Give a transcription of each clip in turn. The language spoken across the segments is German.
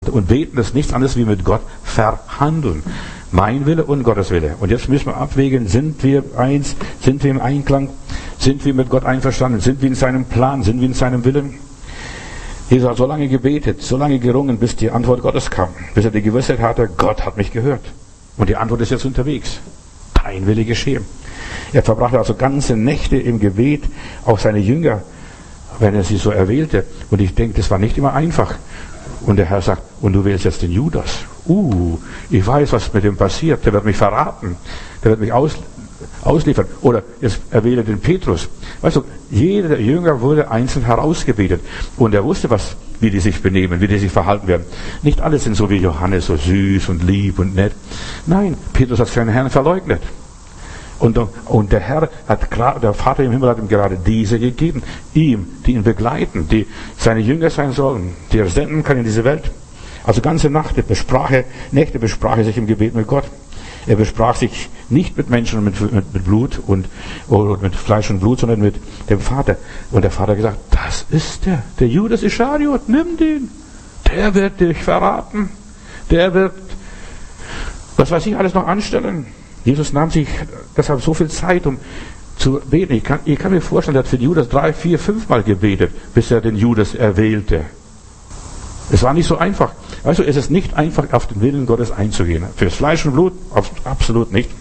Und beten ist nichts anderes wie mit Gott verhandeln. Mein Wille und Gottes Wille. Und jetzt müssen wir abwägen, sind wir eins, sind wir im Einklang, sind wir mit Gott einverstanden, sind wir in seinem Plan, sind wir in seinem Willen? Jesus hat so lange gebetet, so lange gerungen, bis die Antwort Gottes kam, bis er die Gewissheit hatte, Gott hat mich gehört. Und die Antwort ist jetzt unterwegs. Dein Wille geschehe. Er verbrachte also ganze Nächte im Gebet auf seine Jünger, wenn er sie so erwählte. Und ich denke, das war nicht immer einfach. Und der Herr sagt, und du wählst jetzt den Judas. Ich weiß, was mit dem passiert. Der wird mich verraten. Der wird mich ausliefern. Oder er wähle den Petrus. Weißt du, jeder der Jünger wurde einzeln herausgebetet. Und er wusste, wie die sich benehmen, wie die sich verhalten werden. Nicht alle sind so wie Johannes, so süß und lieb und nett. Nein, Petrus hat seinen Herrn verleugnet. Und der Herr der Vater im Himmel hat ihm gerade diese gegeben. Ihm, die ihn begleiten, die seine Jünger sein sollen, die er senden kann in diese Welt. Also ganze Nächte besprach er sich im Gebet mit Gott. Er besprach sich nicht mit Menschen und mit Blut oder mit Fleisch und Blut, sondern mit dem Vater. Und der Vater hat gesagt, das ist der Judas Ischariot, nimm den. Der wird dich verraten. Der wird, was weiß ich, alles noch anstellen. Jesus nahm sich deshalb so viel Zeit, um zu beten. Ich kann mir vorstellen, er hat für Judas 3, 4, 5 Mal gebetet, bis er den Judas erwählte. Es war nicht so einfach. Also es ist nicht einfach, auf den Willen Gottes einzugehen. Fürs Fleisch und Blut absolut nicht.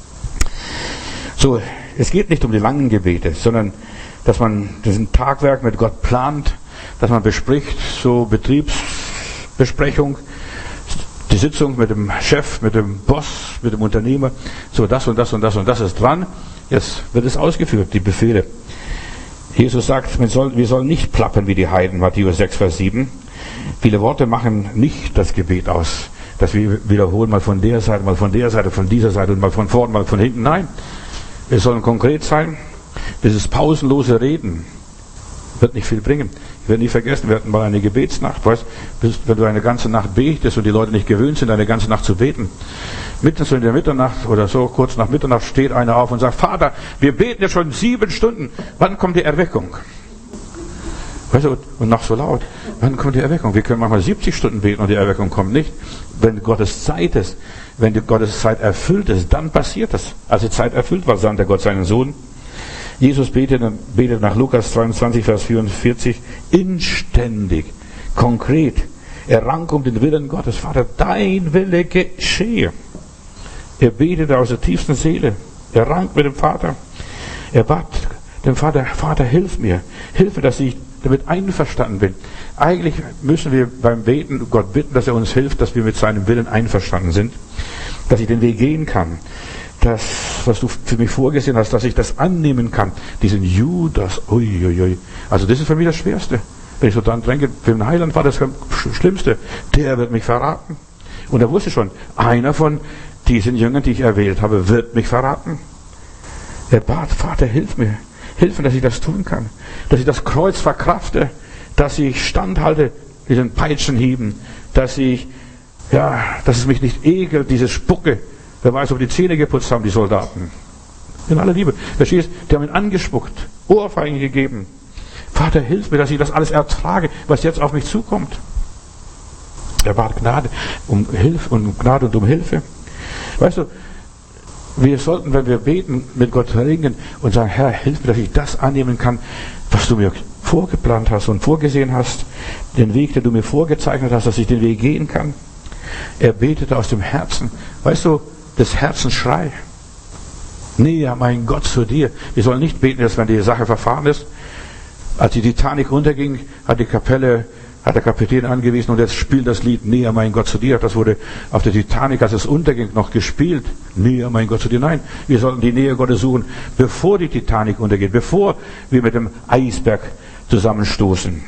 So, es geht nicht um die langen Gebete, sondern dass man diesen Tagwerk mit Gott plant, dass man bespricht, so Betriebsbesprechung, die Sitzung mit dem Chef, mit dem Boss, mit dem Unternehmer, so das und das und das und das ist dran. Jetzt wird es ausgeführt, die Befehle. Jesus sagt, wir sollen nicht plappern wie die Heiden, Matthäus 6, Vers 7. Viele Worte machen nicht das Gebet aus, dass wir wiederholen, mal von der Seite, mal von der Seite, von dieser Seite und mal von vorn, mal von hinten. Nein, wir sollen konkret sein. Dieses pausenlose Reden wird nicht viel bringen. Ich werde nie vergessen, wir hatten mal eine Gebetsnacht. Weißt, wenn du eine ganze Nacht betest und die Leute nicht gewöhnt sind, eine ganze Nacht zu beten, mitten so in der Mitternacht oder so, kurz nach Mitternacht steht einer auf und sagt, Vater, wir beten jetzt schon 7 Stunden, wann kommt die Erweckung? Weißt du, und nach so laut, wann kommt die Erweckung? Wir können manchmal 70 Stunden beten und die Erweckung kommt nicht. Wenn Gottes Zeit ist, wenn die Gottes Zeit erfüllt ist, dann passiert das. Als die Zeit erfüllt war, sandte Gott seinen Sohn. Jesus betet nach Lukas 23, Vers 44, inständig, konkret. Er rang um den Willen Gottes. Vater, dein Wille geschehe. Er betete aus der tiefsten Seele. Er rang mit dem Vater. Er bat dem Vater, Vater, hilf mir, dass ich damit einverstanden bin. Eigentlich müssen wir beim Beten Gott bitten, dass er uns hilft, dass wir mit seinem Willen einverstanden sind, dass ich den Weg gehen kann. Das, was du für mich vorgesehen hast, dass ich das annehmen kann, diesen Judas, uiuiui. Also das ist für mich das Schwerste. Wenn ich so dran denke, für den Heiland war das Schlimmste. Der wird mich verraten. Und er wusste schon, einer von diesen Jüngern, die ich erwählt habe, wird mich verraten. Er bat, Vater, hilf mir, dass ich das tun kann. Dass ich das Kreuz verkrafte, dass ich standhalte, diesen Peitschenhieben, dass es mich nicht ekelt, diese Spucke. Wer weiß, ob die Zähne geputzt haben, die Soldaten. In aller Liebe. Verstehst? Die haben ihn angespuckt, Ohrfeigen gegeben. Vater, hilf mir, dass ich das alles ertrage, was jetzt auf mich zukommt. Er bat Gnade um Hilfe. Weißt du, wir sollten, wenn wir beten, mit Gott ringen und sagen, Herr, hilf mir, dass ich das annehmen kann, was du mir vorgeplant hast und vorgesehen hast, den Weg, den du mir vorgezeichnet hast, dass ich den Weg gehen kann. Er betete aus dem Herzen. Weißt du, des Herzens Schrei. Näher, mein Gott, zu dir. Wir sollen nicht beten, dass wenn die Sache verfahren ist. Als die Titanic runterging, hat der Kapitän angewiesen und jetzt spielt das Lied Näher, mein Gott, zu dir. Das wurde auf der Titanic, als es unterging, noch gespielt. Näher, mein Gott, zu dir. Nein, wir sollten die Nähe Gottes suchen, bevor die Titanic untergeht, bevor wir mit dem Eisberg zusammenstoßen.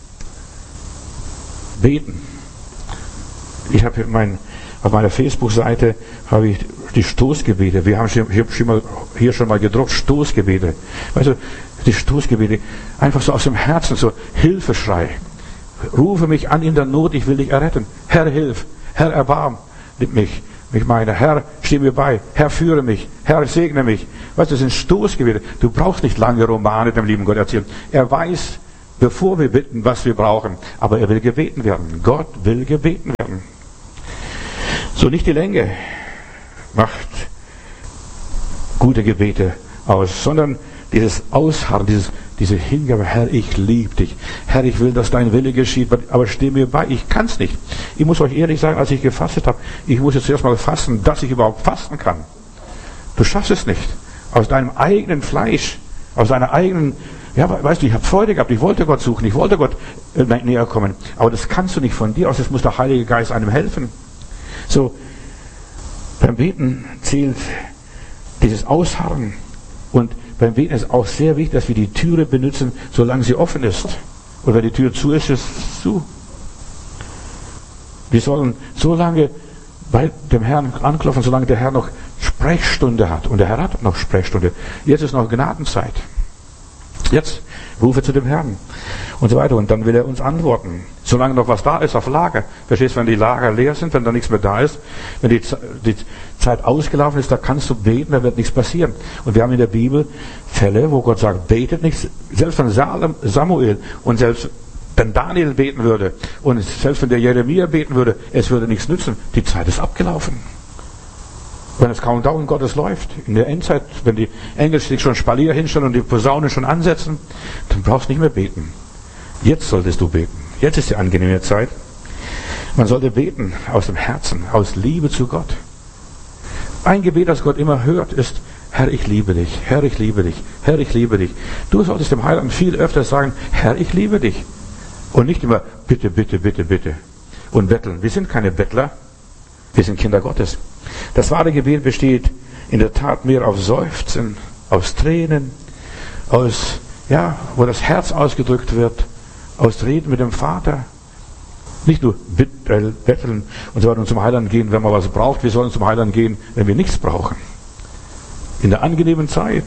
Beten. Ich habe auf meiner Facebook-Seite habe ich die Stoßgebete. Wir haben hier schon mal gedruckt, Stoßgebete. Weißt du, die Stoßgebete, einfach so aus dem Herzen, so Hilfeschrei. Rufe mich an in der Not, ich will dich erretten. Herr, hilf. Herr, erbarm mich. Herr, steh mir bei. Herr, führe mich. Herr, segne mich. Weißt du, das sind Stoßgebete. Du brauchst nicht lange Romane dem lieben Gott erzählen. Er weiß, bevor wir bitten, was wir brauchen. Aber er will gebeten werden. Gott will gebeten werden. So nicht die Länge macht gute Gebete aus, sondern dieses Ausharren, diese Hingabe. Herr, ich liebe dich. Herr, ich will, dass dein Wille geschieht, aber steh mir bei. Ich kann es nicht. Ich muss euch ehrlich sagen, als ich gefastet habe, ich muss jetzt erst mal fasten, dass ich überhaupt fasten kann. Du schaffst es nicht. Aus deinem eigenen Fleisch, aus deiner eigenen, ja, weißt du, ich habe Freude gehabt, ich wollte Gott suchen, ich wollte Gott näher kommen. Aber das kannst du nicht von dir aus, das muss der Heilige Geist einem helfen. So, beim Beten zählt dieses Ausharren. Und beim Beten ist auch sehr wichtig, dass wir die Türe benutzen, solange sie offen ist. Und wenn die Tür zu ist, ist es zu. Wir sollen so lange bei dem Herrn anklopfen, solange der Herr noch Sprechstunde hat. Und der Herr hat noch Sprechstunde. Jetzt ist noch Gnadenzeit. Jetzt rufe zu dem Herrn. Und so weiter. Und dann will er uns antworten. Solange noch was da ist auf Lager. Verstehst du, wenn die Lager leer sind, wenn da nichts mehr da ist, wenn die Zeit ausgelaufen ist, da kannst du beten, da wird nichts passieren. Und wir haben in der Bibel Fälle, wo Gott sagt, betet nicht. Selbst wenn Samuel und selbst wenn Daniel beten würde und selbst wenn der Jeremia beten würde, es würde nichts nützen. Die Zeit ist abgelaufen. Wenn das Countdown Gottes läuft, in der Endzeit, wenn die Engel sich schon Spalier hinstellen und die Posaunen schon ansetzen, dann brauchst du nicht mehr beten. Jetzt solltest du beten. Jetzt ist die angenehme Zeit. Man sollte beten aus dem Herzen, aus Liebe zu Gott. Ein Gebet, das Gott immer hört, ist, Herr, ich liebe dich, Herr, ich liebe dich, Herr, ich liebe dich. Du solltest dem Heiland viel öfter sagen, Herr, ich liebe dich. Und nicht immer, bitte, bitte, bitte, bitte. Und betteln. Wir sind keine Bettler, wir sind Kinder Gottes. Das wahre Gebet besteht in der Tat mehr auf Seufzen, aus Tränen, aus, ja, wo das Herz ausgedrückt wird, aus Reden mit dem Vater. Nicht nur betteln und so weiter und zum Heiland gehen, wenn man was braucht. Wir sollen zum Heiland gehen, wenn wir nichts brauchen. In der angenehmen Zeit.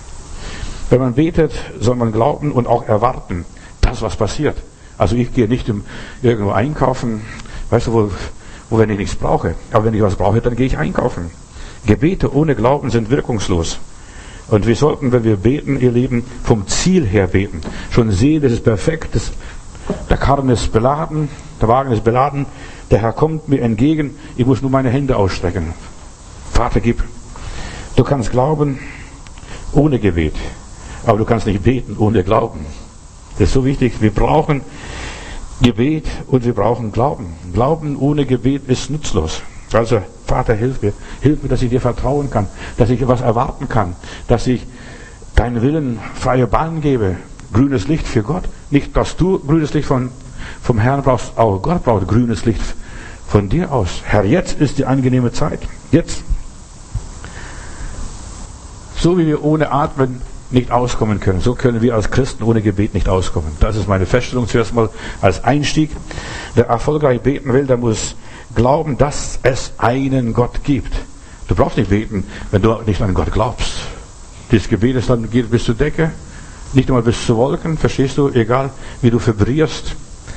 Wenn man betet, soll man glauben und auch erwarten, dass was passiert. Also ich gehe nicht irgendwo einkaufen, weißt du, wo wenn ich nichts brauche. Aber wenn ich was brauche, dann gehe ich einkaufen. Gebete ohne Glauben sind wirkungslos. Und wir sollten, wenn wir beten, ihr Lieben, vom Ziel her beten. Schon sehen, das ist perfekt, der Karren ist beladen, der Wagen ist beladen, der Herr kommt mir entgegen, ich muss nur meine Hände ausstrecken. Vater, gib. Du kannst glauben ohne Gebet, aber du kannst nicht beten ohne Glauben. Das ist so wichtig, wir brauchen Gebet und wir brauchen Glauben. Glauben ohne Gebet ist nutzlos. Also, Vater, hilf mir, dass ich dir vertrauen kann, dass ich was erwarten kann, dass ich deinen Willen freie Bahn gebe, grünes Licht für Gott. Nicht, dass du grünes Licht vom Herrn brauchst, auch Gott braucht grünes Licht von dir aus. Herr, jetzt ist die angenehme Zeit. Jetzt. So wie wir ohne Atmen nicht auskommen können, so können wir als Christen ohne Gebet nicht auskommen. Das ist meine Feststellung zuerst mal als Einstieg. Wer erfolgreich beten will, der muss glauben, dass es einen Gott gibt. Du brauchst nicht beten, wenn du nicht an Gott glaubst. Dieses Gebet ist dann geht bis zur Decke, nicht einmal bis zu Wolken, verstehst du? Egal, wie du vibrierst.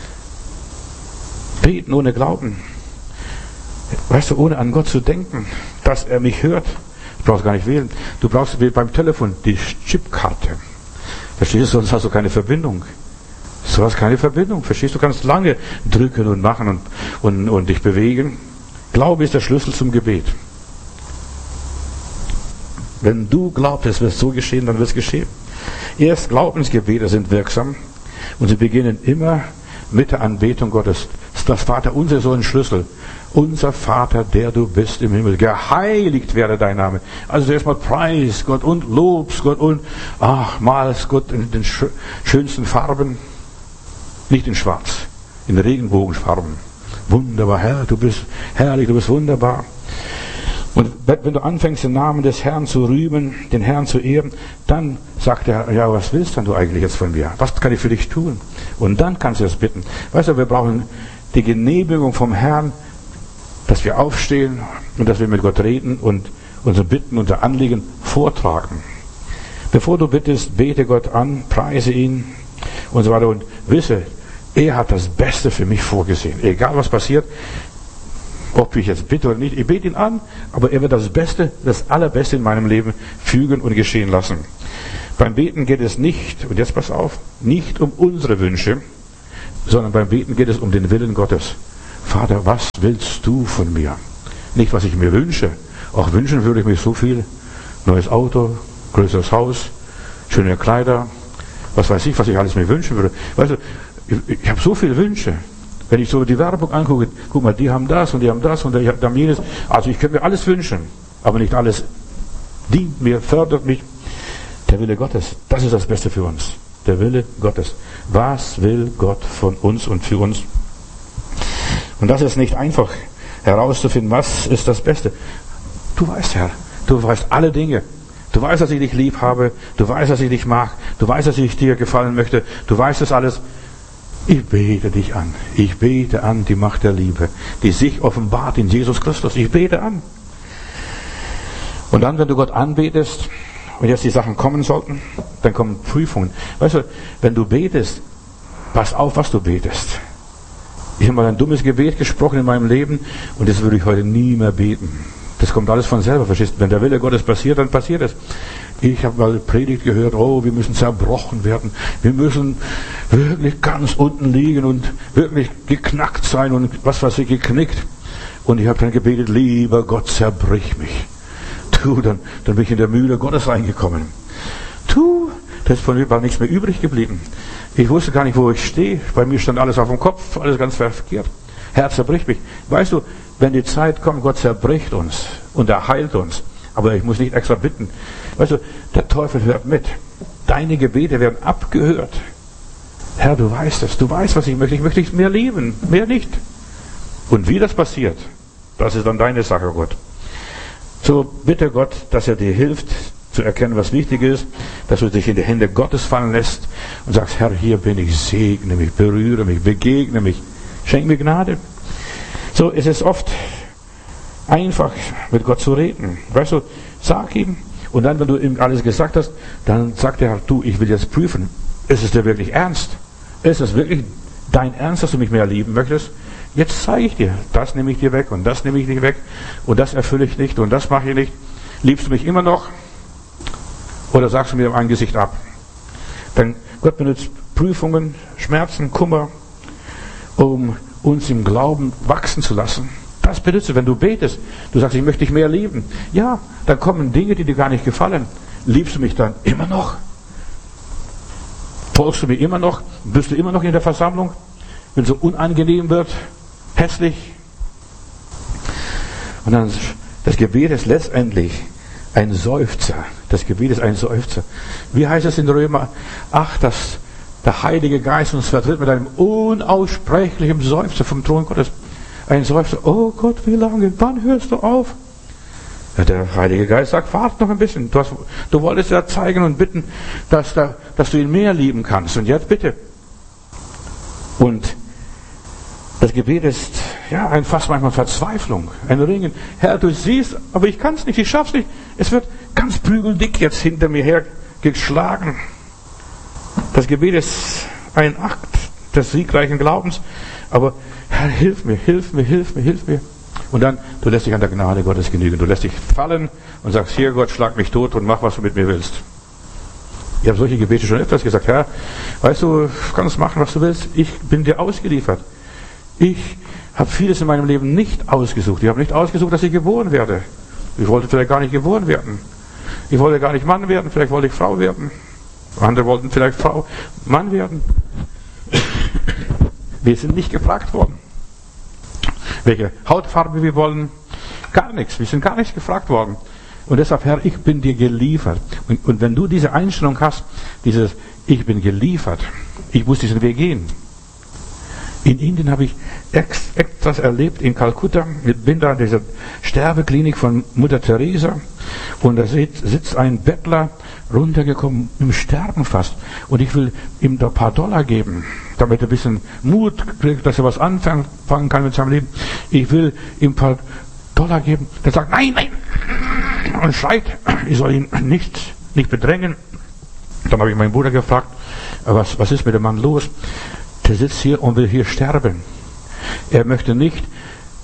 Beten ohne Glauben. Weißt du, ohne an Gott zu denken, dass er mich hört. Du brauchst gar nicht wählen. Du brauchst wie beim Telefon die Chipkarte. Verstehst du? Sonst hast du keine Verbindung. Du hast keine Verbindung. Verstehst du? Du kannst lange drücken und machen und dich bewegen. Glaube ist der Schlüssel zum Gebet. Wenn du glaubst, es wird so geschehen, dann wird es geschehen. Erst Glaubensgebete sind wirksam und sie beginnen immer mit der Anbetung Gottes. Das Vaterunser ist so ein Schlüssel. Unser Vater, der du bist im Himmel, geheiligt werde dein Name. Also zuerst mal preis Gott und lobst Gott und malst Gott in den schönsten Farben. Nicht in schwarz, in Regenbogenfarben. Wunderbar, Herr, du bist herrlich, du bist wunderbar. Und wenn du anfängst, den Namen des Herrn zu rühmen, den Herrn zu ehren, dann sagt er, ja, was willst denn du eigentlich jetzt von mir? Was kann ich für dich tun? Und dann kannst du es bitten. Weißt du, wir brauchen die Genehmigung vom Herrn, dass wir aufstehen und dass wir mit Gott reden und unsere Bitten, unser Anliegen vortragen. Bevor du bittest, bete Gott an, preise ihn und so weiter und wisse, er hat das Beste für mich vorgesehen. Egal was passiert, ob ich jetzt bitte oder nicht, ich bete ihn an, aber er wird das Beste, das Allerbeste in meinem Leben fügen und geschehen lassen. Beim Beten geht es nicht, und jetzt pass auf, nicht um unsere Wünsche, sondern beim Beten geht es um den Willen Gottes. Vater, was willst du von mir? Nicht, was ich mir wünsche. Auch wünschen würde ich mir so viel. Neues Auto, größeres Haus, schöne Kleider, was weiß ich, was ich alles mir wünschen würde. Weißt du, ich habe so viele Wünsche. Wenn ich so die Werbung angucke, guck mal, die haben das und die haben das und die haben jenes. Also ich könnte mir alles wünschen, aber nicht alles dient mir, fördert mich. Der Wille Gottes, das ist das Beste für uns. Der Wille Gottes. Was will Gott von uns und für uns? Und das ist nicht einfach herauszufinden, was ist das Beste. Du weißt, Herr, du weißt alle Dinge. Du weißt, dass ich dich lieb habe. Du weißt, dass ich dich mag. Du weißt, dass ich dir gefallen möchte. Du weißt das alles. Ich bete dich an. Ich bete an die Macht der Liebe, die sich offenbart in Jesus Christus. Ich bete an. Und dann, wenn du Gott anbetest, und jetzt die Sachen kommen sollten, dann kommen Prüfungen. Weißt du, wenn du betest, pass auf, was du betest. Ich habe mal ein dummes Gebet gesprochen in meinem Leben und das würde ich heute nie mehr beten. Das kommt alles von selber, verstehst du? Wenn der Wille Gottes passiert, dann passiert es. Ich habe mal Predigt gehört, oh, wir müssen zerbrochen werden. Wir müssen wirklich ganz unten liegen und wirklich geknackt sein und was weiß ich, geknickt. Und ich habe dann gebetet, lieber Gott, zerbrich mich. Dann bin ich in der Mühle Gottes reingekommen. Da ist von mir nichts mehr übrig geblieben. Ich wusste gar nicht, wo ich stehe. Bei mir stand alles auf dem Kopf, alles ganz verkehrt. Herr, zerbrich mich. Weißt du, wenn die Zeit kommt, Gott zerbricht uns und er heilt uns. Aber ich muss nicht extra bitten. Weißt du, der Teufel hört mit. Deine Gebete werden abgehört. Herr, du weißt es. Du weißt, was ich möchte. Ich möchte dich mehr lieben, mehr nicht. Und wie das passiert, das ist dann deine Sache, Gott. So bitte Gott, dass er dir hilft, zu erkennen, was wichtig ist, dass du dich in die Hände Gottes fallen lässt und sagst, Herr, hier bin ich, segne mich, berühre mich, begegne mich, schenk mir Gnade. So, es ist oft einfach, mit Gott zu reden. Weißt du, sag ihm, und dann, wenn du ihm alles gesagt hast, dann sagt er, du, ich will jetzt prüfen, ist es dir wirklich ernst? Ist es wirklich dein Ernst, dass du mich mehr lieben möchtest? Jetzt zeige ich dir, das nehme ich dir weg und das nehme ich nicht weg und das erfülle ich nicht und das mache ich nicht. Liebst du mich immer noch oder sagst du mir im Angesicht ab? Denn Gott benutzt Prüfungen, Schmerzen, Kummer, um uns im Glauben wachsen zu lassen. Das benutzt du, wenn du betest. Du sagst, ich möchte dich mehr lieben. Ja, dann kommen Dinge, die dir gar nicht gefallen. Liebst du mich dann immer noch? Folgst du mir immer noch? Bist du immer noch in der Versammlung? Wenn es so unangenehm wird, hässlich. Und dann, das Gebet ist letztendlich ein Seufzer. Das Gebet ist ein Seufzer. Wie heißt es in Römer 8, dass der Heilige Geist uns vertritt mit einem unaussprechlichen Seufzer vom Thron Gottes. Ein Seufzer, oh Gott, wie lange, wann hörst du auf? Ja, der Heilige Geist sagt, warte noch ein bisschen. Du wolltest ja zeigen und bitten, dass du ihn mehr lieben kannst. Und jetzt bitte. Und das Gebet ist ja fast manchmal Verzweiflung, ein Ringen. Herr, du siehst, aber ich kann es nicht, ich schaff's nicht. Es wird ganz prügeldick jetzt hinter mir her geschlagen. Das Gebet ist ein Akt des siegreichen Glaubens. Aber Herr, hilf mir, hilf mir, hilf mir, hilf mir. Und dann, du lässt dich an der Gnade Gottes genügen. Du lässt dich fallen und sagst, hier Gott, schlag mich tot und mach, was du mit mir willst. Ich habe solche Gebete schon öfters gesagt, Herr, weißt du kannst machen, was du willst. Ich bin dir ausgeliefert. Ich habe vieles in meinem Leben nicht ausgesucht. Ich habe nicht ausgesucht, dass ich geboren werde. Ich wollte vielleicht gar nicht geboren werden. Ich wollte gar nicht Mann werden, vielleicht wollte ich Frau werden. Andere wollten vielleicht Mann werden. Wir sind nicht gefragt worden, welche Hautfarbe wir wollen. Gar nichts. Wir sind gar nicht gefragt worden. Und deshalb, Herr, ich bin dir geliefert. Und wenn du diese Einstellung hast, dieses Ich bin geliefert, ich muss diesen Weg gehen. In Indien habe ich etwas erlebt, in Kalkutta. Ich bin da in dieser Sterbeklinik von Mutter Teresa. Und da sitzt ein Bettler, runtergekommen, im Sterben fast. Und ich will ihm da ein paar $, geben, damit er ein bisschen Mut kriegt, dass er was anfangen kann mit seinem Leben. Ich will ihm ein paar $, geben. Der sagt, nein, nein. Und schreit, ich soll ihn nicht bedrängen. Dann habe ich meinen Bruder gefragt, was ist mit dem Mann los? Der sitzt hier und will hier sterben. Er möchte nicht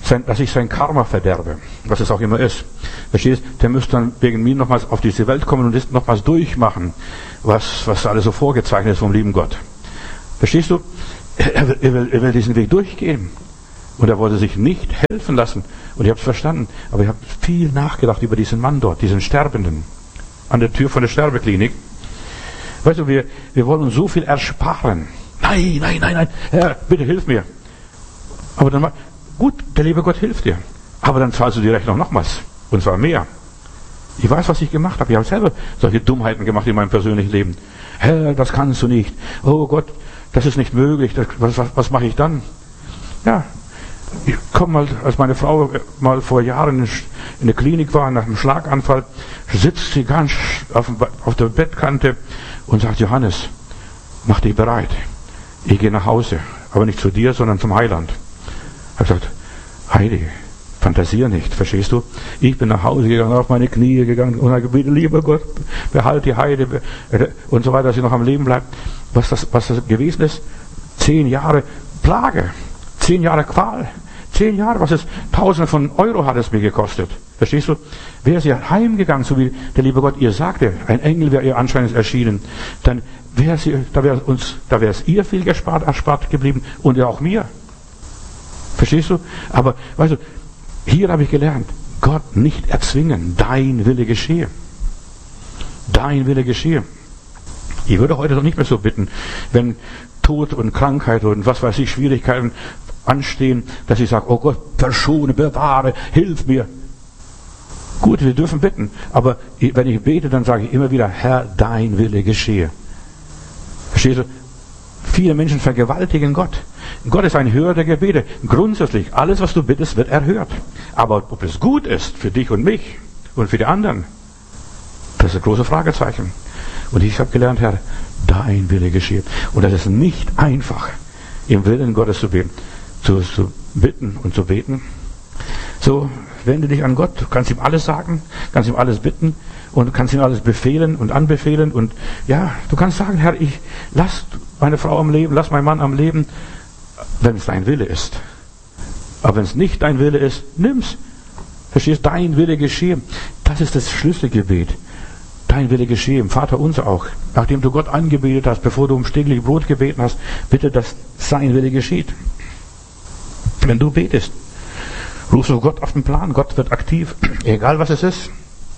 dass ich sein Karma verderbe, was es auch immer ist. Verstehst? Der müsste dann wegen mir nochmals auf diese Welt kommen und das nochmals durchmachen, was alles so vorgezeichnet ist vom lieben Gott. Verstehst du? Er will diesen Weg durchgehen. Und er wollte sich nicht helfen lassen. Und ich habe es verstanden. Aber ich habe viel nachgedacht über diesen Mann dort, diesen Sterbenden, an der Tür von der Sterbeklinik. Weißt du, wir wollen uns so viel ersparen. Nein, Herr, bitte hilf mir. Aber dann, gut, der liebe Gott hilft dir. Aber dann zahlst du die Rechnung nochmals. Und zwar mehr. Ich weiß, was ich gemacht habe. Ich habe selber solche Dummheiten gemacht in meinem persönlichen Leben. Herr, das kannst du nicht. Oh Gott, das ist nicht möglich. Was mache ich dann? Ja, ich komme mal, als meine Frau mal vor Jahren in der Klinik war, nach einem Schlaganfall, sitzt sie ganz auf der Bettkante und sagt, Johannes, mach dich bereit. Ich gehe nach Hause. Aber nicht zu dir, sondern zum Heiland. Ich habe gesagt, Heidi, fantasier nicht, verstehst du? Ich bin nach Hause gegangen, auf meine Knie gegangen und habe gebeten, lieber Gott, behalte die Heidi und so weiter, dass sie noch am Leben bleibt. Was das gewesen ist? 10 Jahre Plage, 10 Jahre Qual, 10 Jahre, was es Tausende von Euro hat es mir gekostet. Verstehst du? Wäre sie heimgegangen, so wie der liebe Gott ihr sagte, ein Engel wäre ihr anscheinend erschienen, dann da wäre es ihr viel erspart geblieben und ja auch mir. Verstehst du? Aber, weißt du, hier habe ich gelernt, Gott nicht erzwingen, dein Wille geschehe. Dein Wille geschehe. Ich würde heute noch nicht mehr so bitten, wenn Tod und Krankheit und was weiß ich, Schwierigkeiten anstehen, dass ich sage, oh Gott, verschone, bewahre, hilf mir. Gut, wir dürfen bitten, aber wenn ich bete, dann sage ich immer wieder, Herr, dein Wille geschehe. Verstehst du? Viele Menschen vergewaltigen Gott. Gott ist ein Hörer der Gebete. Grundsätzlich, alles, was du bittest, wird erhört. Aber ob es gut ist für dich und mich und für die anderen, das ist ein großes Fragezeichen. Und ich habe gelernt, Herr, dein Wille geschehe. Und das ist nicht einfach, im Willen Gottes zu beten, zu bitten und zu beten. So, wende dich an Gott. Du kannst ihm alles sagen, kannst ihm alles bitten und kannst ihm alles befehlen und anbefehlen. Und ja, du kannst sagen, Herr, ich lass meine Frau am Leben, lass meinen Mann am Leben, wenn es dein Wille ist. Aber wenn es nicht dein Wille ist, nimm's. Verstehst? Dein Wille geschehe. Das ist das Schlüsselgebet. Dein Wille geschehe. Im Vater unser auch. Nachdem du Gott angebetet hast, bevor du um täglich Brot gebeten hast, bitte, dass sein Wille geschieht. Wenn du betest, rufst du Gott auf den Plan. Gott wird aktiv. Egal was es ist.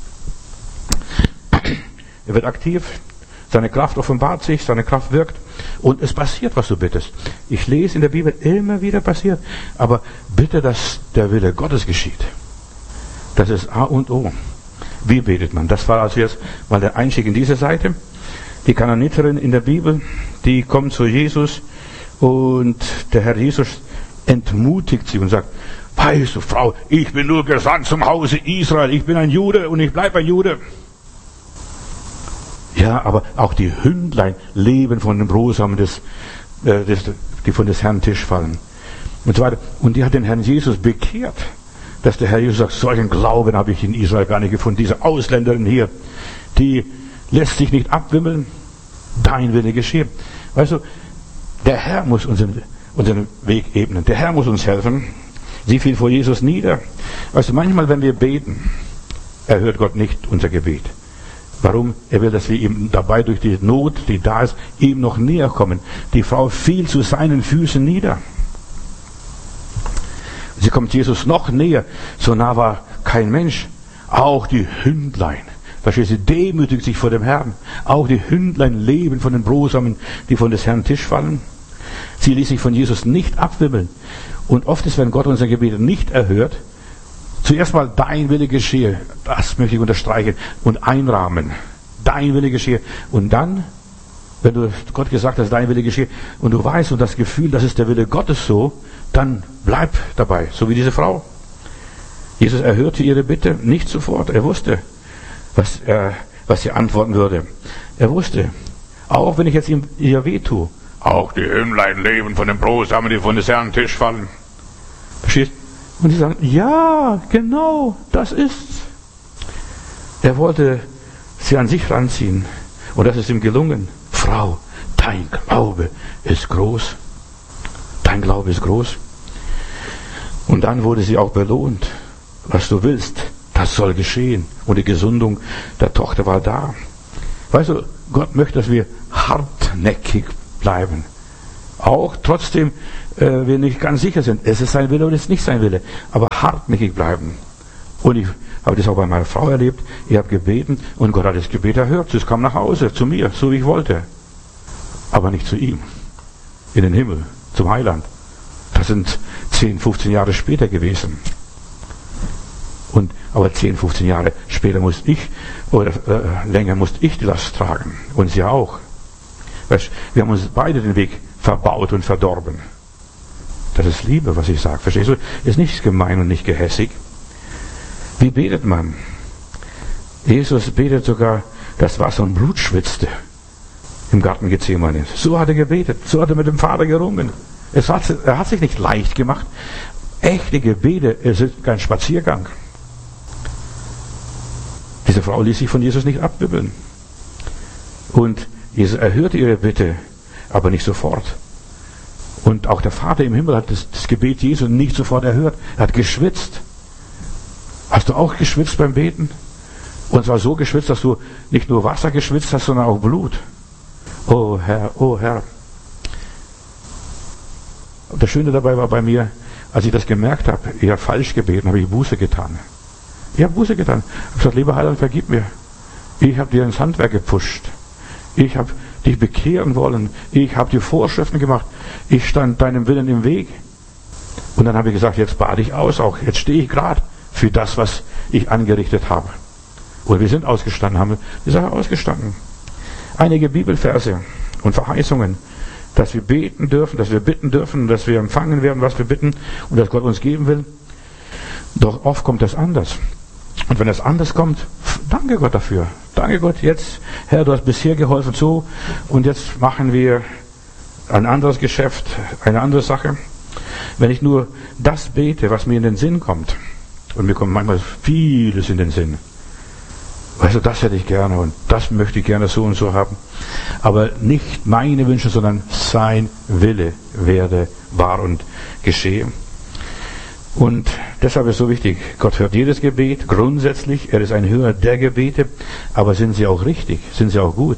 Er wird aktiv. Seine Kraft offenbart sich, seine Kraft wirkt und es passiert, was du bittest. Ich lese in der Bibel, immer wieder passiert. Aber bitte, dass der Wille Gottes geschieht. Das ist A und O. Wie betet man? Das war also jetzt mal der Einstieg in diese Seite. Die Kananiterin in der Bibel, die kommt zu Jesus und der Herr Jesus entmutigt sie und sagt, weißt du, Frau, ich bin nur gesandt zum Hause Israel. Ich bin ein Jude und ich bleibe ein Jude. Ja, aber auch die Hündlein leben von dem Brosamen, die von des Herrn Tisch fallen. Und so weiter. Und die hat den Herrn Jesus bekehrt. Dass der Herr Jesus sagt, solchen Glauben habe ich in Israel gar nicht gefunden. Diese Ausländerin hier, die lässt sich nicht abwimmeln. Dein Wille geschehe. Weißt du, der Herr muss unseren Weg ebnen. Der Herr muss uns helfen. Sie fiel vor Jesus nieder. Weißt du, manchmal, wenn wir beten, erhört Gott nicht unser Gebet. Warum? Er will, dass wir ihm dabei durch die Not, die da ist, ihm noch näher kommen. Die Frau fiel zu seinen Füßen nieder. Sie kommt Jesus noch näher. So nah war kein Mensch. Auch die Hündlein. Verstehst du? Demütigt sich vor dem Herrn. Auch die Hündlein leben von den Brosamen, die von des Herrn Tisch fallen. Sie ließ sich von Jesus nicht abwimmeln. Und oft ist, wenn Gott unser Gebet nicht erhört, zuerst mal dein Wille geschehe. Das möchte ich unterstreichen und einrahmen. Dein Wille geschehe. Und dann, wenn du Gott gesagt hast, dein Wille geschehe, und du weißt und das Gefühl, das ist der Wille Gottes so, dann bleib dabei, so wie diese Frau. Jesus erhörte ihre Bitte nicht sofort. Er wusste, was sie antworten würde. Er wusste, auch wenn ich jetzt ihr weh tue, auch die Hündlein leben von den Brosamen, die von des Herrn Tisch fallen. Verstehst? Und sie sagen, ja, genau, das ist's. Er wollte sie an sich ranziehen. Und das ist ihm gelungen. Frau, dein Glaube ist groß. Dein Glaube ist groß. Und dann wurde sie auch belohnt. Was du willst, das soll geschehen. Und die Gesundung der Tochter war da. Weißt du, Gott möchte, dass wir hartnäckig bleiben. Auch trotzdem wir nicht ganz sicher sind, es ist sein Wille oder es ist nicht sein Wille. Aber hartnäckig bleiben. Und ich habe das auch bei meiner Frau erlebt. Ich habe gebeten und Gott hat das Gebet erhört. Es kam nach Hause, zu mir, so wie ich wollte. Aber nicht zu ihm. In den Himmel, zum Heiland. Das sind 10, 15 Jahre später gewesen. Aber 10, 15 Jahre später musste ich, oder länger musste ich die Last tragen. Und sie auch. Weißt, wir haben uns beide den Weg verbaut und verdorben. Das ist Liebe, was ich sage. Verstehst du? Ist nicht gemein und nicht gehässig. Wie betet man? Jesus betet sogar, dass Wasser und Blut schwitzte im Garten Gethsemane. So hat er gebetet. So hat er mit dem Vater gerungen. Er hat sich nicht leicht gemacht. Echte Gebete, es ist kein Spaziergang. Diese Frau ließ sich von Jesus nicht abwibbeln. Und Jesus erhörte ihre Bitte, aber nicht sofort. Und auch der Vater im Himmel hat das Gebet Jesu nicht sofort erhört. Er hat geschwitzt. Hast du auch geschwitzt beim Beten? Und zwar so geschwitzt, dass du nicht nur Wasser geschwitzt hast, sondern auch Blut. Oh Herr, oh Herr. Und das Schöne dabei war bei mir, als ich das gemerkt habe, ich habe falsch gebeten, habe ich Buße getan. Ich habe Buße getan. Ich habe gesagt, lieber Heiland, vergib mir. Ich habe dir ins Handwerk gepusht. Ich habe dich bekehren wollen. Ich habe dir Vorschriften gemacht. Ich stand deinem Willen im Weg. Und dann habe ich gesagt, jetzt bade ich aus auch. Jetzt stehe ich gerade für das, was ich angerichtet habe. Und wir sind ausgestanden, haben die Sache ausgestanden. Einige Bibelverse und Verheißungen, dass wir beten dürfen, dass wir bitten dürfen, dass wir empfangen werden, was wir bitten und dass Gott uns geben will. Doch oft kommt das anders. Und wenn das anders kommt, danke Gott dafür. Danke Gott, jetzt, Herr, du hast bisher geholfen so und jetzt machen wir ein anderes Geschäft, eine andere Sache. Wenn ich nur das bete, was mir in den Sinn kommt, und mir kommt manchmal vieles in den Sinn. Weißt du, das hätte ich gerne und das möchte ich gerne so und so haben. Aber nicht meine Wünsche, sondern sein Wille werde wahr und geschehe. Und deshalb ist es so wichtig, Gott hört jedes Gebet, grundsätzlich, er ist ein Hörer der Gebete, aber sind sie auch richtig, sind sie auch gut?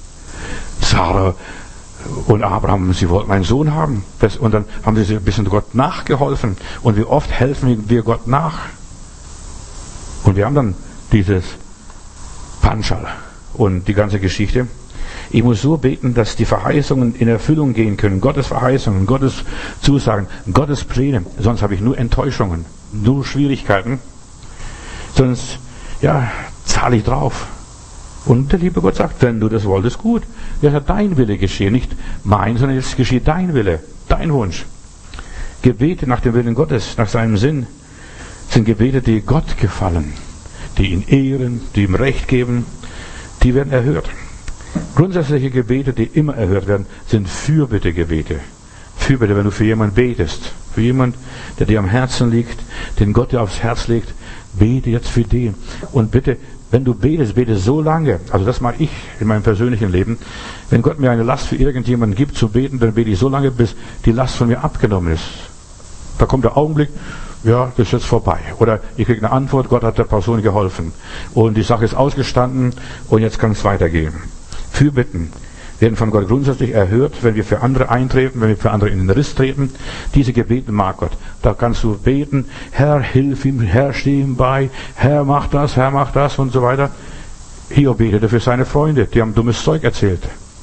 Sarah und Abraham, sie wollten einen Sohn haben, und dann haben sie ein bisschen Gott nachgeholfen. Und wie oft helfen wir Gott nach? Und wir haben dann dieses Panschal und die ganze Geschichte. Ich muss so beten, dass die Verheißungen in Erfüllung gehen können. Gottes Verheißungen, Gottes Zusagen, Gottes Pläne. Sonst habe ich nur Enttäuschungen, nur Schwierigkeiten. Sonst, ja, zahle ich drauf. Und der liebe Gott sagt, wenn du das wolltest, gut. Jetzt hat dein Wille geschehen, nicht mein, sondern jetzt geschieht dein Wille, dein Wunsch. Gebete nach dem Willen Gottes, nach seinem Sinn, sind Gebete, die Gott gefallen, die ihn ehren, die ihm Recht geben, die werden erhört. Grundsätzliche Gebete, die immer erhört werden, sind Fürbittegebete. Fürbitte, wenn du für jemanden betest, für jemanden, der dir am Herzen liegt, den Gott dir aufs Herz legt, bete jetzt für den. Und bitte, wenn du betest, bete so lange, also das mache ich in meinem persönlichen Leben, wenn Gott mir eine Last für irgendjemanden gibt zu beten, dann bete ich so lange, bis die Last von mir abgenommen ist. Da kommt der Augenblick, ja, das ist jetzt vorbei. Oder ich kriege eine Antwort, Gott hat der Person geholfen. Und die Sache ist ausgestanden und jetzt kann es weitergehen. Fürbitten werden von Gott grundsätzlich erhört, wenn wir für andere eintreten, wenn wir für andere in den Riss treten. Diese Gebete mag Gott. Da kannst du beten, Herr, hilf ihm, Herr, steh ihm bei, Herr, mach das und so weiter. Hiob betete für seine Freunde, die haben dummes Zeug erzählt.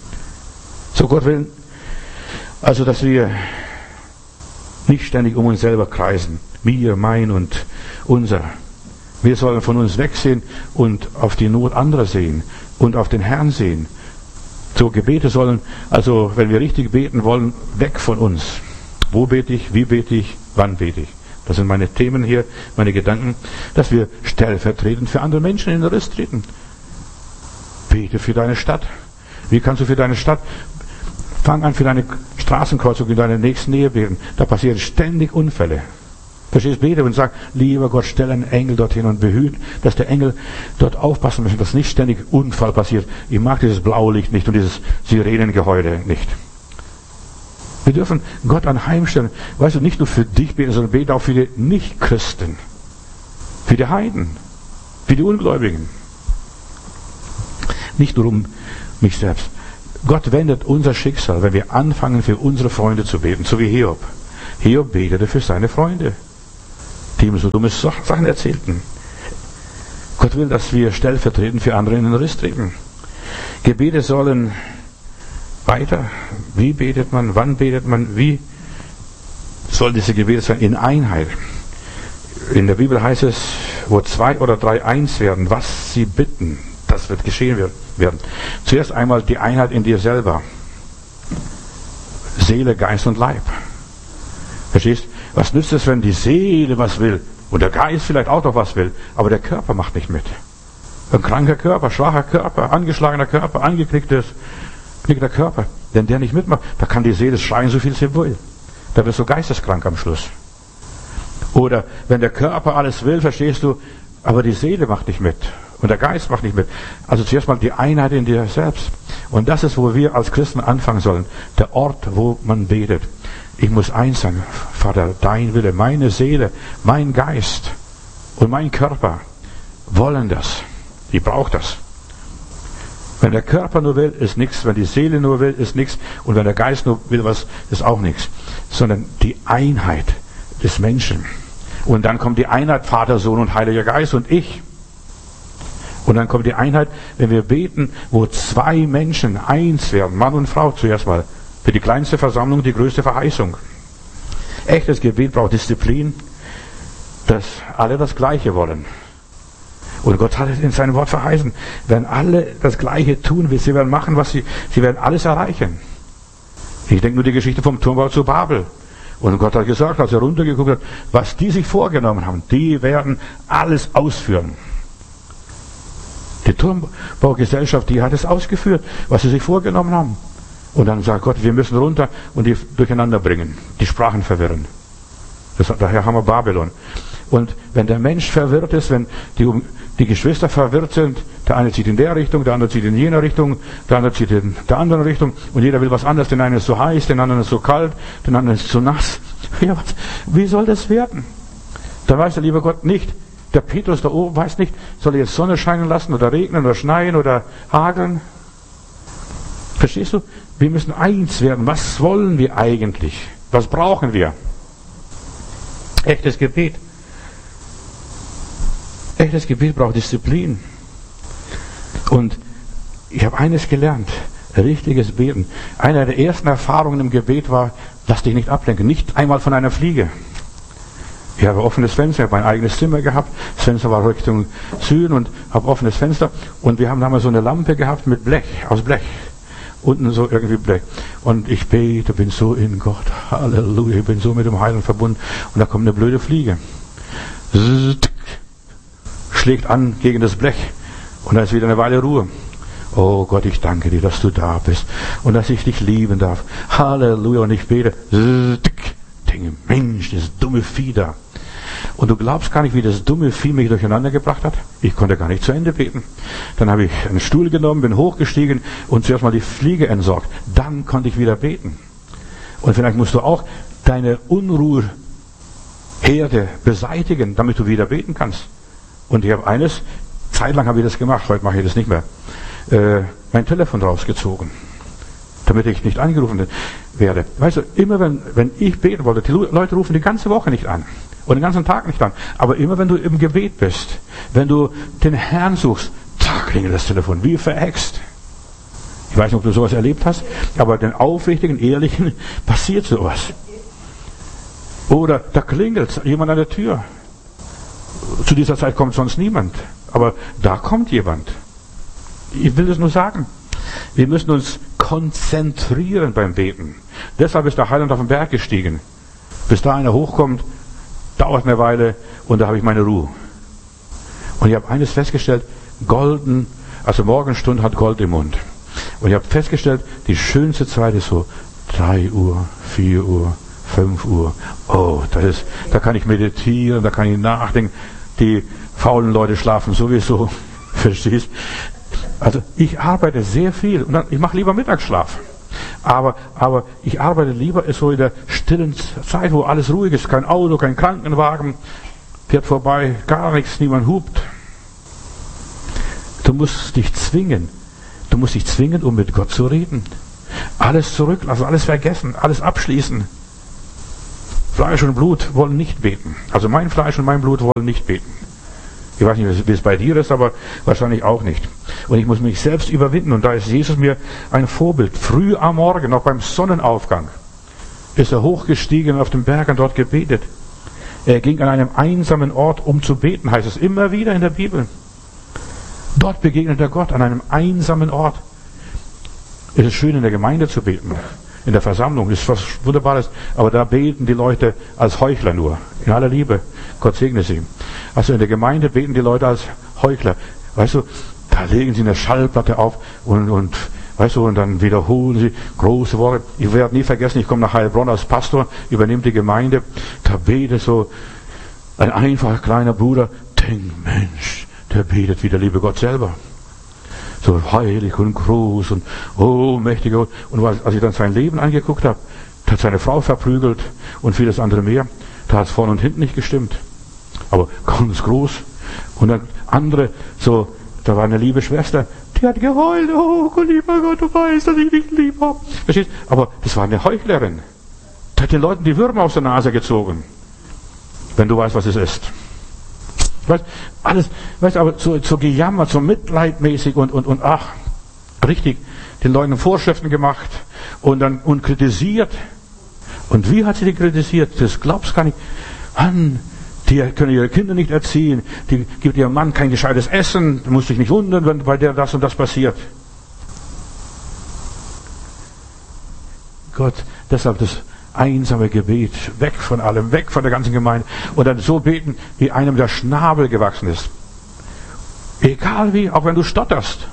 So Gott will, also dass wir nicht ständig um uns selber kreisen. Mir, mein und unser. Wir sollen von uns wegsehen und auf die Not anderer sehen und auf den Herrn sehen. So Gebete sollen, also wenn wir richtig beten wollen, weg von uns. Wo bete ich, wie bete ich, wann bete ich? Das sind meine Themen hier, meine Gedanken, dass wir stellvertretend für andere Menschen in den Riss treten. Bete für deine Stadt. Wie kannst du für deine Stadt? Fang an für deine Straßenkreuzung in deiner nächsten Nähe beten. Da passieren ständig Unfälle. Verstehst, bete und sag, lieber Gott, stell einen Engel dorthin und behüt, dass der Engel dort aufpassen muss, dass nicht ständig Unfall passiert. Ich mag dieses Blaulicht nicht und dieses Sirenengeheule nicht. Wir dürfen Gott anheimstellen. Weißt du, nicht nur für dich beten, sondern beten auch für die Nichtchristen. Für die Heiden. Für die Ungläubigen. Nicht nur um mich selbst. Gott wendet unser Schicksal, wenn wir anfangen, für unsere Freunde zu beten, so wie Hiob. Hiob betete für seine Freunde, die ihm so dumme Sachen erzählten. Gott will, dass wir stellvertretend für andere in den Riss treten. Gebete sollen weiter. Wie betet man? Wann betet man? Wie sollen diese Gebete sein? In Einheit. In der Bibel heißt es, wo 2 oder 3 eins werden, was sie bitten, das wird geschehen werden. Zuerst einmal die Einheit in dir selber. Seele, Geist und Leib. Verstehst? Was nützt es, wenn die Seele was will und der Geist vielleicht auch noch was will, aber der Körper macht nicht mit? Ein kranker Körper, schwacher Körper, angeschlagener Körper, angeknickter Körper. Wenn der nicht mitmacht, da kann die Seele schreien, so viel sie will. Da wirst du geisteskrank am Schluss. Oder wenn der Körper alles will, verstehst du, aber die Seele macht nicht mit. Und der Geist macht nicht mit. Also zuerst mal die Einheit in dir selbst. Und das ist, wo wir als Christen anfangen sollen. Der Ort, wo man betet. Ich muss eins sein, Vater, dein Wille, meine Seele, mein Geist und mein Körper wollen das. Ich brauche das. Wenn der Körper nur will, ist nichts. Wenn die Seele nur will, ist nichts. Und wenn der Geist nur will, was, ist auch nichts. Sondern die Einheit des Menschen. Und dann kommt die Einheit Vater, Sohn und Heiliger Geist und ich. Und dann kommt die Einheit, wenn wir beten, wo 2 Menschen eins werden, Mann und Frau zuerst mal. Für die kleinste Versammlung die größte Verheißung. Echtes Gebet braucht Disziplin, dass alle das Gleiche wollen. Und Gott hat es in seinem Wort verheißen. Wenn alle das Gleiche tun, sie werden machen, was sie werden alles erreichen. Ich denke nur die Geschichte vom Turmbau zu Babel. Und Gott hat gesagt, als er runtergeguckt hat, was die sich vorgenommen haben, die werden alles ausführen. Die Turmbaugesellschaft, die hat es ausgeführt, was sie sich vorgenommen haben. Und dann sagt Gott, wir müssen runter und die durcheinander bringen, die Sprachen verwirren. Daher haben wir Babylon. Und wenn der Mensch verwirrt ist, wenn die Geschwister verwirrt sind, der eine zieht in der Richtung, der andere zieht in jener Richtung, der andere zieht in der anderen Richtung und jeder will was anderes, den einen ist so heiß, den anderen ist so kalt, den anderen ist so nass. Ja, wie soll das werden? Da weiß der liebe Gott nicht. Der Petrus da oben weiß nicht, soll er jetzt Sonne scheinen lassen oder regnen oder schneien oder hageln? Verstehst du? Wir müssen eins werden. Was wollen wir eigentlich? Was brauchen wir? Echtes Gebet. Echtes Gebet braucht Disziplin. Und ich habe eines gelernt. Richtiges Beten. Eine der ersten Erfahrungen im Gebet war, lass dich nicht ablenken. Nicht einmal von einer Fliege. Ich habe offenes Fenster, ich habe mein eigenes Zimmer gehabt. Das Fenster war Richtung Süden und habe offenes Fenster. Und wir haben damals so eine Lampe gehabt mit Blech, aus Blech. Unten so irgendwie Blech. Und ich bete, bin so in Gott. Halleluja, ich bin so mit dem Heiligen verbunden. Und da kommt eine blöde Fliege. Schlägt an gegen das Blech. Und da ist wieder eine Weile Ruhe. Oh Gott, ich danke dir, dass du da bist. Und dass ich dich lieben darf. Halleluja. Und ich bete. Denke, Mensch, das dumme Vieh da. Und du glaubst gar nicht, wie das dumme Vieh mich durcheinander gebracht hat. Ich konnte gar nicht zu Ende beten. Dann habe ich einen Stuhl genommen, bin hochgestiegen und zuerst mal die Fliege entsorgt. Dann konnte ich wieder beten. Und vielleicht musst du auch deine Unruheherde beseitigen, damit du wieder beten kannst. Und ich habe zeitlang habe ich das gemacht, heute mache ich das nicht mehr, mein Telefon rausgezogen, damit ich nicht angerufen werde. Weißt du, immer wenn ich beten wollte, die Leute rufen die ganze Woche nicht an und den ganzen Tag nicht an, aber immer wenn du im Gebet bist, wenn du den Herrn suchst, da klingelt das Telefon, wie verhext. Ich weiß nicht, ob du sowas erlebt hast, aber den aufrichtigen, ehrlichen passiert sowas. Oder da klingelt jemand an der Tür. Zu dieser Zeit kommt sonst niemand, aber da kommt jemand. Ich will das nur sagen. Wir müssen uns konzentrieren beim Beten. Deshalb ist der Heiland auf den Berg gestiegen. Bis da einer hochkommt, dauert eine Weile und da habe ich meine Ruhe. Und ich habe eines festgestellt, also Morgenstunde hat Gold im Mund. Und ich habe festgestellt, die schönste Zeit ist so 3 Uhr, 4 Uhr, 5 Uhr. Oh, da kann ich meditieren, da kann ich nachdenken. Die faulen Leute schlafen sowieso. Verstehst? Also ich arbeite sehr viel und ich mache lieber Mittagsschlaf. Aber ich arbeite lieber so in der stillen Zeit, wo alles ruhig ist, kein Auto, kein Krankenwagen, fährt vorbei, gar nichts, niemand hupt. Du musst dich zwingen, um mit Gott zu reden. Alles zurücklassen, alles vergessen, alles abschließen. Fleisch und Blut wollen nicht beten. Also mein Fleisch und mein Blut wollen nicht beten. Ich weiß nicht, wie es bei dir ist, aber wahrscheinlich auch nicht. Und ich muss mich selbst überwinden. Und da ist Jesus mir ein Vorbild. Früh am Morgen, noch beim Sonnenaufgang, ist er hochgestiegen auf den Berg und dort gebetet. Er ging an einem einsamen Ort, um zu beten, heißt es immer wieder in der Bibel. Dort begegnet er Gott, an einem einsamen Ort. Es ist schön, in der Gemeinde zu beten. In der Versammlung ist was Wunderbares. Aber da beten die Leute als Heuchler nur. In aller Liebe. Gott segne sie. Also in der Gemeinde beten die Leute als Heuchler. Weißt du, da legen sie eine Schallplatte auf und weißt du, und dann wiederholen sie große Worte. Ich werde nie vergessen, ich komme nach Heilbronn als Pastor, übernehme die Gemeinde. Da betet so ein einfacher kleiner Bruder. Denk, Mensch, der betet wie der liebe Gott selber. So heilig und groß und oh, mächtig. Und als ich dann sein Leben angeguckt habe, da hat seine Frau verprügelt und vieles andere mehr. Da hat es vorne und hinten nicht gestimmt. Aber ganz groß. Und dann andere, so, da war eine liebe Schwester, die hat geheult. Oh, lieber Gott, du weißt, dass ich dich lieb habe. Verstehst? Aber das war eine Heuchlerin. Die hat den Leuten die Würmer aus der Nase gezogen. Wenn du weißt, was es ist. Weißt, alles, weißt, aber so gejammert, so mitleidmäßig und ach, richtig, den Leuten Vorschriften gemacht und kritisiert. Und wie hat sie die kritisiert? Das glaubst gar nicht. Mann, die können ihre Kinder nicht erziehen, die gibt ihrem Mann kein gescheites Essen, du musst dich nicht wundern, wenn bei der das und das passiert. Gott, deshalb das einsame Gebet, weg von allem, weg von der ganzen Gemeinde und dann so beten, wie einem der Schnabel gewachsen ist. Egal wie, auch wenn du stotterst.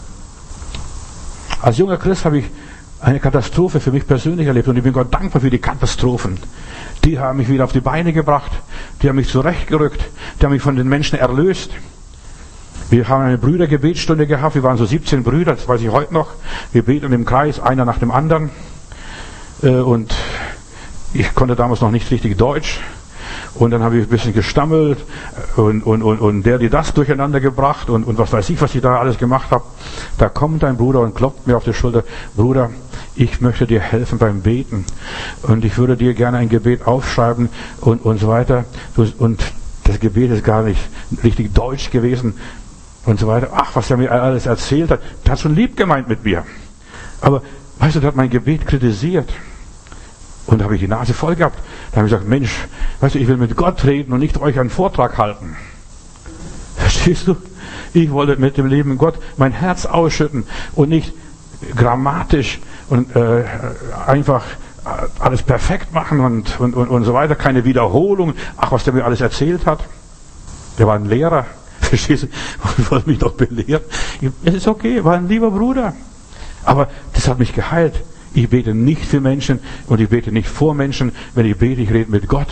Als junger Christ habe ich eine Katastrophe für mich persönlich erlebt und ich bin Gott dankbar für die Katastrophen. Die haben mich wieder auf die Beine gebracht, die haben mich zurechtgerückt, die haben mich von den Menschen erlöst. Wir haben eine Brüdergebetsstunde gehabt, wir waren so 17 Brüder, das weiß ich heute noch. Wir beten im Kreis, einer nach dem anderen. Und ich konnte damals noch nicht richtig Deutsch. Und dann habe ich ein bisschen gestammelt und der, die das durcheinander gebracht und was weiß ich, was ich da alles gemacht habe. Da kommt ein Bruder und klopft mir auf die Schulter. Bruder, ich möchte dir helfen beim Beten und ich würde dir gerne ein Gebet aufschreiben und so weiter. Und das Gebet ist gar nicht richtig deutsch gewesen und so weiter. Ach, was er mir alles erzählt hat. Der hat schon lieb gemeint mit mir. Aber, weißt du, der hat mein Gebet kritisiert. Und da habe ich die Nase voll gehabt. Da habe ich gesagt, Mensch, weißt du, ich will mit Gott reden und nicht euch einen Vortrag halten. Verstehst du? Ich wollte mit dem lieben Gott mein Herz ausschütten und nicht grammatisch und einfach alles perfekt machen und so weiter. Keine Wiederholung. Ach, was der mir alles erzählt hat. Der war ein Lehrer. Verstehst du? Ich wollte mich doch belehren. Es ist okay, war ein lieber Bruder. Aber das hat mich geheilt. Ich bete nicht für Menschen und ich bete nicht vor Menschen. Wenn ich bete, ich rede mit Gott.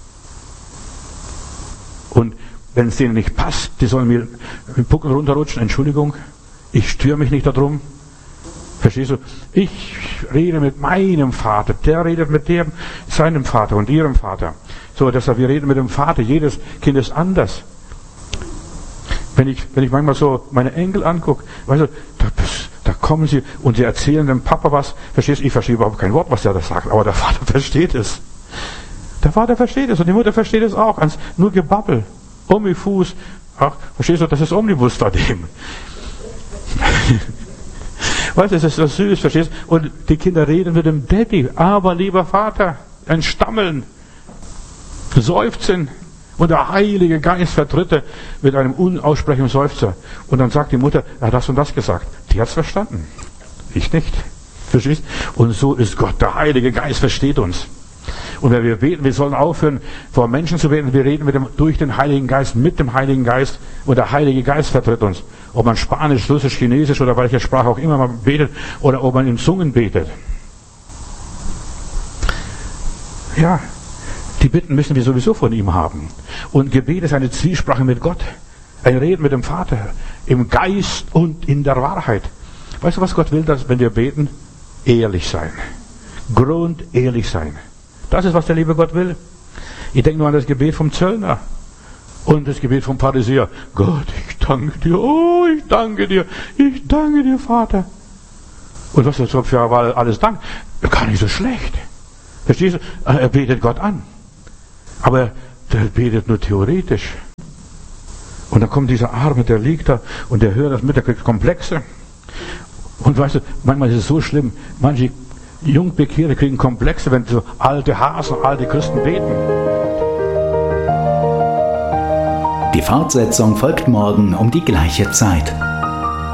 Und wenn es denen nicht passt, die sollen mir den Puckel runterrutschen. Entschuldigung, ich störe mich nicht darum. Verstehst du? Ich rede mit meinem Vater. Der redet mit dem, seinem Vater und ihrem Vater. So, deshalb, wir reden mit dem Vater. Jedes Kind ist anders. Wenn ich manchmal so meine Enkel angucke, weißt du, da kommen sie und sie erzählen dem Papa was. Verstehst du? Ich verstehe überhaupt kein Wort, was der da sagt, aber der Vater versteht es. Der Vater versteht es und die Mutter versteht es auch. Nur Gebabbel. Fuß. Ach, verstehst du, das ist Omnibus bei dem. Weißt du, es ist so süß, verstehst du? Und die Kinder reden mit dem Daddy. Aber lieber Vater, ein Stammeln, Seufzen. Und der Heilige Geist vertritt mit einem unaussprechlichen Seufzer. Und dann sagt die Mutter, er hat das und das gesagt. Die hat es verstanden. Ich nicht. Verstehst? Und so ist Gott. Der Heilige Geist versteht uns. Und wenn wir beten, wir sollen aufhören, vor Menschen zu beten. Wir reden durch den Heiligen Geist, mit dem Heiligen Geist. Und der Heilige Geist vertritt uns. Ob man Spanisch, Russisch, Chinesisch oder welche Sprache auch immer man betet. Oder ob man in Zungen betet. Ja. Die Bitten müssen wir sowieso von ihm haben. Und Gebet ist eine Zwiesprache mit Gott. Ein Reden mit dem Vater. Im Geist und in der Wahrheit. Weißt du, was Gott will, dass, wenn wir beten? ehrlich sein. Grundehrlich sein. Das ist, was der liebe Gott will. Ich denke nur an das Gebet vom Zöllner und das Gebet vom Pharisäer. Gott, ich danke dir, oh, ich danke dir, Vater. Und was er so für alles dankt, gar nicht so schlecht. Verstehst du? Er betet Gott an. Aber der betet nur theoretisch. Und dann kommt dieser Arme, der liegt da und der hört das mit, der kriegt Komplexe. Und weißt du, manchmal ist es so schlimm, manche Jungbekehrte kriegen Komplexe, wenn so alte Hasen, alte Christen beten. Die Fortsetzung folgt morgen um die gleiche Zeit.